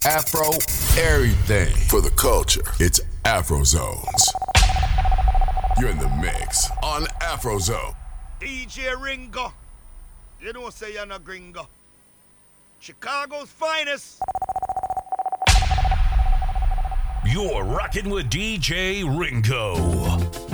Afro, everything for the culture. It's Afro Zones. You're in the mix on Afro Zone. DJ Ringo. You don't say you're not gringo. Chicago's finest. You're rocking with DJ Ringo.